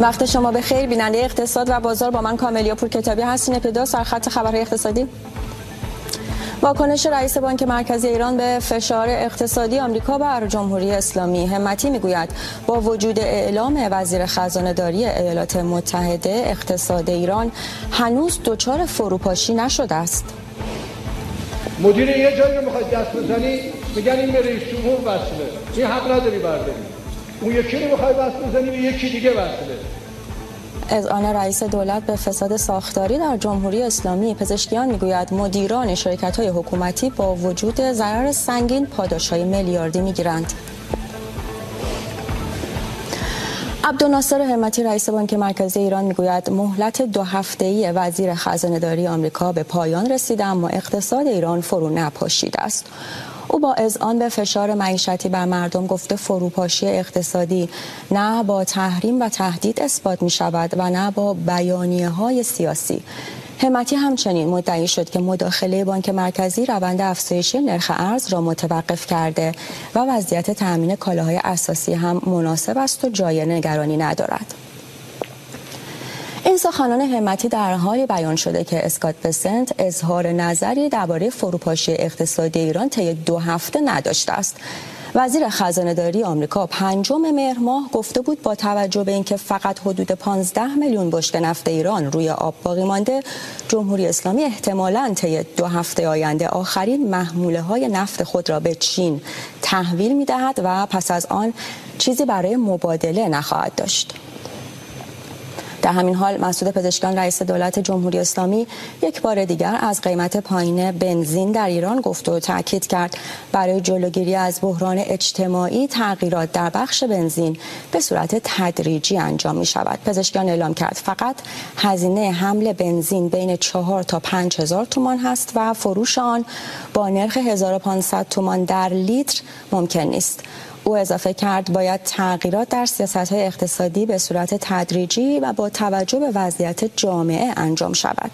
وقت شما بخیر. بیننده اقتصاد و بازار با من کاملیا پورکتابی هستین. ابتدا سرخط خبرهای اقتصادی. واکنش رئیس بانک مرکزی ایران به فشار اقتصادی آمریکا بر جمهوری اسلامی. همتی میگوید با وجود اعلام وزیر خزانه‌داری ایالات متحده اقتصاد ایران هنوز دچار فروپاشی نشده است. مدیر یه جایی رو میخواد دست بزنی میگن این به رئیس جمهور وصله، این حق نداری برداری. اون یکی رو میخوای دست بزنی به یکی دیگه وصله. اذعان رئیس دولت به فساد ساختاری در جمهوری اسلامی. پزشکیان میگوید مدیران شرکت‌های حکومتی با وجود ضرر سنگین پاداش‌های میلیاردی میگیرند. عبدالناصر همتی رئیس بانک مرکزی ایران میگوید مهلت 2 هفته‌ای وزیر خزانه‌داری آمریکا به پایان رسیده اما اقتصاد ایران فرو نپاشیده است. او با اذعان به فشار معیشتی بر مردم گفته فروپاشی اقتصادی نه با تحریم و تهدید اثبات می شود و نه با بیانیه‌های سیاسی. همتی همچنین مدعی شد که مداخله بانک مرکزی روند افزایش نرخ ارز را متوقف کرده و وضعیت تأمین کالاهای اساسی هم مناسب است و جای نگرانی ندارد. این سخنان همتی در حالی بیان شده که اسکات بسنت اظهار نظری درباره فروپاشی اقتصادی ایران طی 2 هفته نداشته است. وزیر خزانه‌داری آمریکا 5 مهر ماه گفته بود با توجه به اینکه فقط حدود 15 میلیون بشکه نفت ایران روی آب باقی مانده، جمهوری اسلامی احتمالاً طی 2 هفته آینده آخرین محموله‌های نفت خود را به چین تحویل می‌دهد و پس از آن چیزی برای مبادله نخواهد داشت. در همین حال مسعود پزشکیان رئیس دولت جمهوری اسلامی یک بار دیگر از قیمت پایین بنزین در ایران گفت و تاکید کرد برای جلوگیری از بحران اجتماعی تغییرات در بخش بنزین به صورت تدریجی انجام می شود. پزشکیان اعلام کرد فقط هزینه حمل بنزین بین 4 تا 5,000 تومان هست و فروش آن با نرخ 1,500 تومان در لیتر ممکن نیست. او اضافه کرد باید تغییرات در سیاست‌های اقتصادی به صورت تدریجی و با توجه به وضعیت جامعه انجام شود.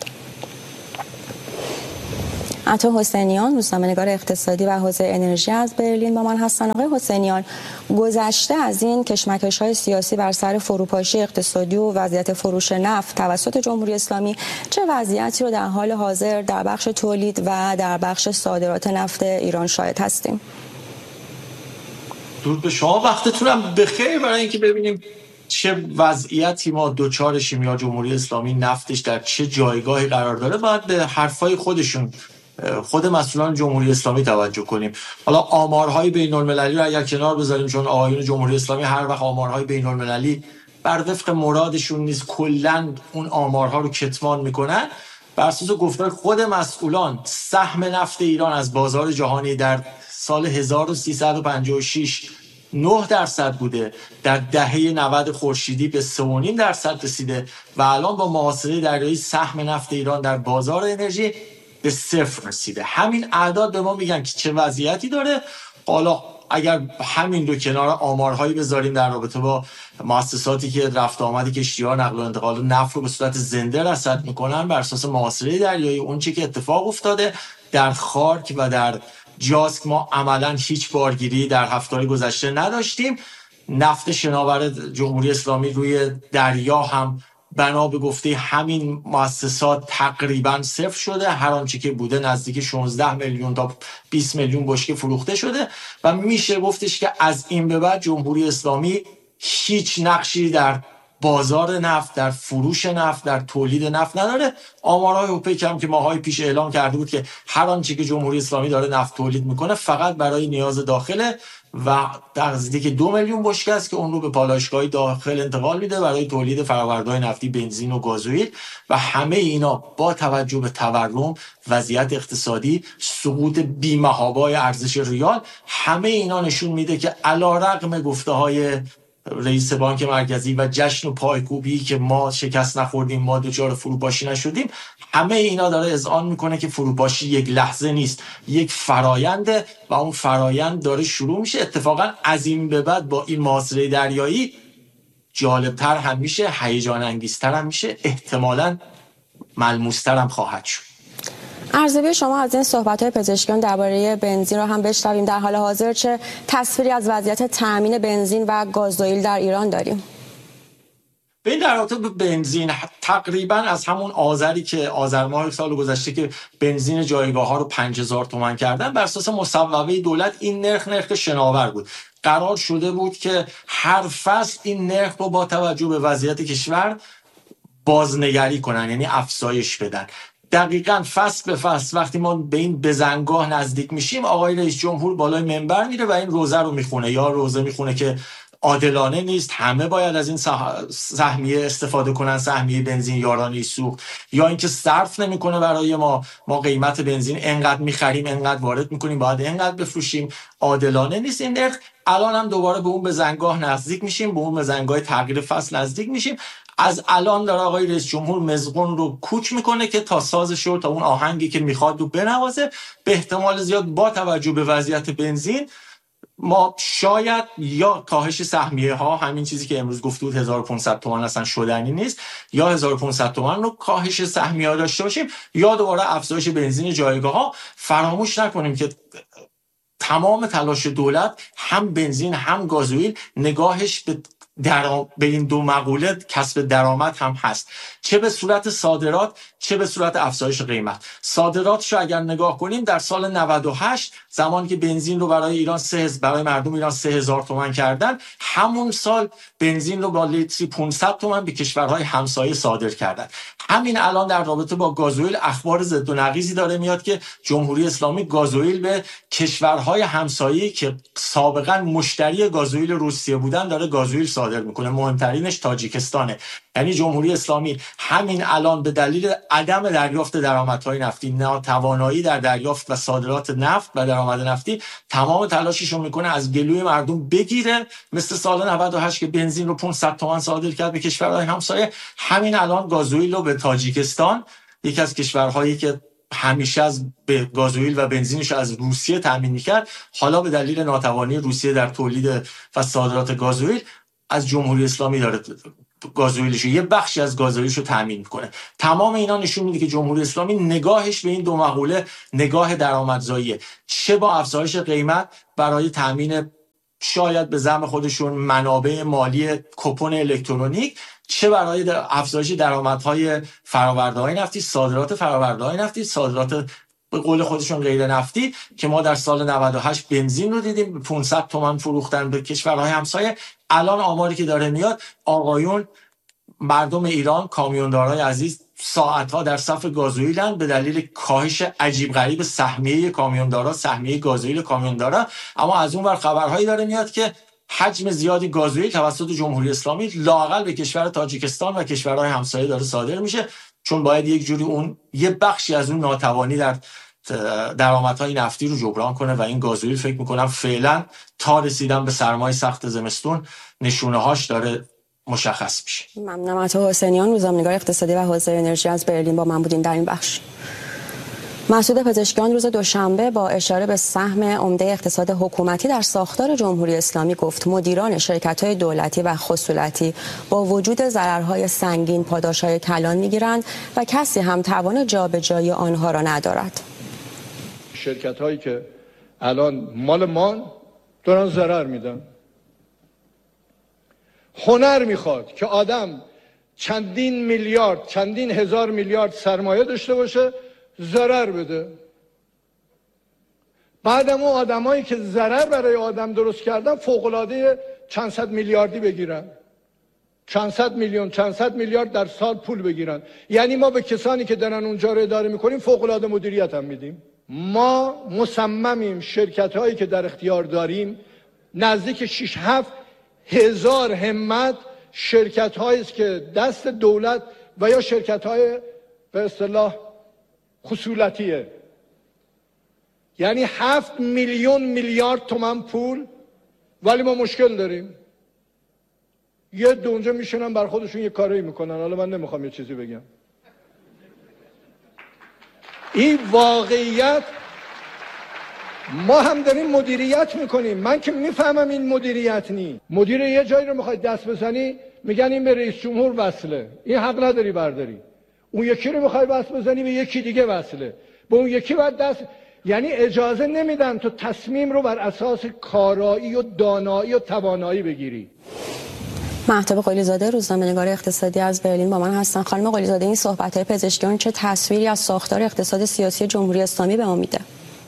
عطا حسینیان روزنامه‌نگار اقتصادی و حوزه انرژی از برلین با من هستند. آقای حسینیان، گذشته از این کشمکش‌های سیاسی بر سر فروپاشی اقتصادی و وضعیت فروش نفت توسط جمهوری اسلامی، چه وضعیتی رو در حال حاضر در بخش تولید و در بخش صادرات نفت ایران شاهد هستیم؟ درود به شما، وقتتونم بخیر. برای اینکه ببینیم چه وضعیتی ما دوچارشیم یا جمهوری اسلامی نفتش در چه جایگاهی قرار داره، باید به حرفای خودشون، خود مسئولان جمهوری اسلامی توجه کنیم. حالا آمارهای بین المللی رو اگر کنار بذاریم، چون آقایون جمهوری اسلامی هر وقت آمارهای بین المللی بر وفق مرادشون نیست کلا اون آمارها رو کتمان میکنن، بر اساس گفتار خود مسئولان سهم نفت ایران از بازار جهانی در سال 1356 9% بوده، در دهه 90 خورشیدی به 3.5% رسیده و الان با محاصره دریایی سهم نفت ایران در بازار انرژی به 0 رسیده. همین اعداد به ما میگن که چه وضعیتی داره. حالا اگر همین رو کنار آمارهایی بذاریم در رابطه با مؤسساتی که رفت آمد کشتی‌ها نقل و انتقال نفت رو به صورت زنده رصد میکنن بر اساس محاصره دریایی، اون چی که اتفاق افتاده در خارک و در جاسک، ما عملا هیچ بارگیری در هفته‌های گذشته نداشتیم. نفت شناور جمهوری اسلامی روی دریا هم بنا به گفته همین مؤسسات تقریبا 0 شده. هر آنچه که بوده نزدیک 16 میلیون تا 20 میلیون بشکه فروخته شده و میشه گفتش که از این به بعد جمهوری اسلامی هیچ نقشی در بازار نفت، در فروش نفت، در تولید نفت نداره. آمارهای اوپک هم که ماهای پیش اعلام کرده بود که هر آنچه که جمهوری اسلامی داره نفت تولید میکنه فقط برای نیاز داخله و در نزدیک 2 میلیون بشکه است که اون رو به پالایشگاه داخل انتقال میده برای تولید فرآوردهای نفتی، بنزین و گازوئیل. و همه اینا با توجه به تورم، وضعیت اقتصادی، سقوط بی‌محابای ارزش ریال، همه اینا نشون میده که علیرغم گفته‌های رئیس بانک مرکزی و جشن و پایکوبی که ما شکست نخوردیم، ما دچار فروپاشی نشدیم، همه اینا داره اذعان میکنه که فروپاشی یک لحظه نیست، یک فراینده و اون فرایند داره شروع میشه. اتفاقا از این به بعد با این محاصره دریایی جالبتر هم میشه، هیجان انگیزتر هم میشه، احتمالاً ملموس‌تر هم خواهد شد. ارزیابی شما از این صحبت‌های پزشکیان درباره بنزین رو هم بشنویم. در حال حاضر چه تصویری از وضعیت تأمین بنزین و گازوئیل در ایران داریم؟ به این در رابطه به بنزین تقریبا از همون آذری که آذر ماه سال گذشته که بنزین جایگاه ها رو 5000 تومان کردن، بر اساس مصوبه دولت این نرخ شناور بود. قرار شده بود که هر فصل این نرخ رو با توجه به وضعیت کشور بازنگری کنن، یعنی افزایش بدن. دقیقاً فصل به فصل وقتی ما به این بزنگاه نزدیک میشیم، آقای رئیس جمهور بالای منبر میره و این روزه رو میخونه، یا روزه میخونه که عادلانه نیست، همه باید از این سهمیه استفاده کنن، سهمیه بنزین یارانه سوخت، یا اینکه صرف نمیکنه برای ما قیمت بنزین انقدر میخریم انقدر وارد میکنیم باید انقدر بفروشیم، عادلانه نیست این نرخ. الان هم دوباره به اون بزنگاه نزدیک میشیم، به اون بزنگاه تغییر فصل نزدیک میشیم. از الان داره آقای رئیس جمهور مزغون رو کوک میکنه که تا سازش رو، تا اون آهنگی که میخواد رو بنوازه. به احتمال زیاد با توجه به وضعیت بنزین ما شاید یا کاهش سهمیه ها، همین چیزی که امروز گفته بود 1500 تومان اصلا شدنی نیست، یا 1500 تومان رو کاهش سهمیه ها داشته باشیم، یا دوباره افزایش بنزین جایگاه ها. فراموش نکنیم که تمام تلاش دولت، هم بنزین هم گازوئیل، نگاهش به این دو مقوله کسب درآمد هم هست، چه به صورت صادرات چه به صورت افزایش قیمت. صادراتش رو اگر نگاه کنیم، در سال 98 زمانی که بنزین رو برای مردم ایران 3000 تومان کردن، همون سال بنزین رو با لیتری 500 تومان به کشورهای همسایه صادر کردن. همین الان در رابطه با گازوئیل اخبار ضد و نقیضی داره میاد که جمهوری اسلامی گازوئیل به کشورهای همسایه‌ای که سابقا مشتری گازوئیل روسیه بودن داره گازوئیل صادر میکنه، مهمترینش تاجیکستانه. یعنی جمهوری اسلامی همین الان به دلیل عدم دریافت درآمدهای نفتی، ناتوانایی در دریافت و صادرات نفت و درآمد نفتی، تمام تلاشش رو میکنه از گلوی مردم بگیره، مثل سال 98 که بنزین رو 500 تومان صادر کرد به کشورهای همسایه. همین الان گازوئیل رو به تاجیکستان، یکی از کشورهایی که همیشه از گازوئیل و بنزینش از روسیه تامین می‌کرد، حالا به دلیل ناتوانی روسیه در تولید و صادرات گازوئیل از جمهوری اسلامی داره گازوئیلش، یه بخشی از گازوئیلش رو تامین میکنه. تمام اینا نشون میده که جمهوری اسلامی نگاهش به این دو مقوله نگاه درآمدزاییه، چه با افزایش قیمت برای تامین شاید به زعم خودشون منابع مالی کوپن الکترونیک، چه برای افزایش درآمدهای فرآورده‌های نفتی، صادرات فرآورده‌های نفتی، صادرات به قول خودشون غیر نفتی، که ما در سال 98 بنزین رو دیدیم به 500 تومان فروختن به کشورهای همسایه. الان آماری که داره میاد، آقایون مردم ایران، کامیوندارای عزیز، ساعت‌ها در صف گازوئیلن به دلیل کاهش عجیب غریب سهمیه کامیوندارا، سهمیه گازوئیل کامیوندارا. اما از اون ور خبرهایی داره میاد که حجم زیادی گازوئیل توسط جمهوری اسلامی لااقل به کشور تاجیکستان و کشورهای همسایه داره صادر میشه، چون باید یک جوری اون یه بخشی از اون ناتوانی در درآمدهای نفتی رو جبران کنه و این گازوئیل فکر میکنم فعلا تا رسیدن به سرمای سخت زمستون نشونه‌هاش داره مشخص میشه. ممنونم. عطا حسینیان، روزنامه‌نگار اقتصادی و حوزه انرژی از برلین با من بودین در این بخش. مسعود پزشکیان روز دوشنبه با اشاره به سهم عمده اقتصاد حکومتی در ساختار جمهوری اسلامی گفت مدیران شرکت‌های دولتی و خصوصی با وجود ضررهای سنگین پاداش‌های کلان می‌گیرند و کسی هم توان جابجایی آنها را ندارد. شرکت‌هایی که الان مال ما دارن ضرر میدن. هنر میخواد که آدم چندین میلیارد، چندین هزار میلیارد سرمایه داشته باشه، ضرر بده. بعدم اون آدمایی که ضرر برای آدم درست کردن فوق‌العاده چند صد میلیاردی بگیرن، چند صد میلیون، چند صد میلیارد در سال پول بگیرن. یعنی ما به کسانی که دارن اونجا رو اداره میکنیم فوق‌العاده مدیریت هم میدیم. ما مصممیم شرکت‌هایی که در اختیار داریم نزدیک 6-7 هزار همت شرکت‌هایی است که دست دولت و یا شرکت‌های به اصطلاح خصولتیه، یعنی 7 میلیون میلیارد تومان پول، ولی ما مشکل داریم. یه دونجا میشونن بر خودشون یه کاری میکنن. حالا من نمیخوام یه چیزی بگم، این واقعیت. ما هم داریم مدیریت میکنیم. من که میفهمم این مدیریت نی. مدیر یه جایی رو میخوای دست بزنی میگن این به رئیس جمهور وصله، این حق نداری برداری. اون یکی رو میخوای وصل بزنی به یکی دیگه وصله، به اون یکی باید دست، یعنی اجازه نمیدن تو تصمیم رو بر اساس کارایی و دانایی و توانایی بگیری. مهتاب قلی‌زاده، روزنامه‌نگار اقتصادی از برلین با من هستن. خانم قلی‌زاده، این صحبت‌های پزشکیان چه تصویری از ساختار اقتصاد سیاسی جمهوری اسلامی به ما میده؟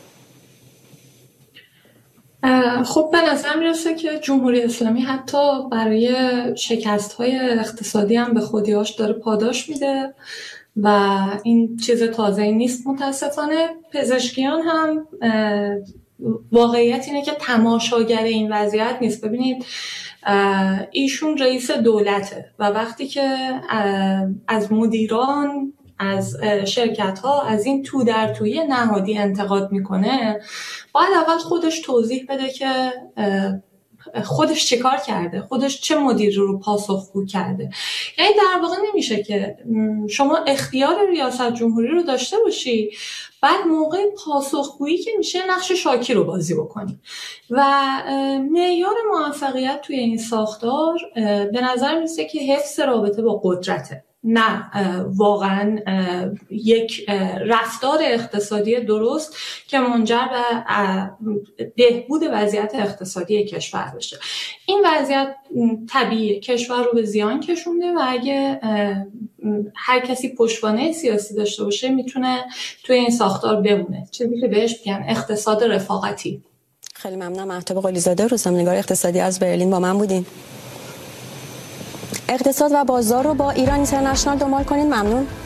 خب به نظر میرسه که جمهوری اسلامی حتی برای شکست‌های اقتصادی هم به خودی‌هاش داره پاداش میده و این چیز تازه‌ای نیست. متاسفانه پزشکیان هم واقعیت اینه که تماشاگر این وضعیت نیست. ببینید ایشون رئیس دولته و وقتی که از مدیران، از شرکت‌ها، از این تو در توی نهادی انتقاد میکنه، باید اول خودش توضیح بده که خودش چه کار کرده، خودش چه مدیر رو پاسخگو کرده. یعنی در واقع نمیشه که شما اختیار ریاست جمهوری رو داشته باشی، بعد موقع پاسخگویی که میشه نقش شاکی رو بازی بکنی. و معیار موفقیت توی این ساختار به نظر میسه که حفظ رابطه با قدرته، نه واقعا یک رفتار اقتصادی درست که منجر به بهبود وضعیت اقتصادی کشور بشه. این وضعیت طبیعیه، کشور رو به زیان کشونده و اگه هر کسی پشتوانه سیاسی داشته باشه میتونه توی این ساختار بمونه، چیزی که بهش میگن اقتصاد رفاقتی. خیلی ممنونم. مهتاب قلی‌زاده، روزنامه‌نگار اقتصادی از برلین با من بودین. اقتصاد و بازار رو با ایران اینترنشنال دنبال کنید. ممنون.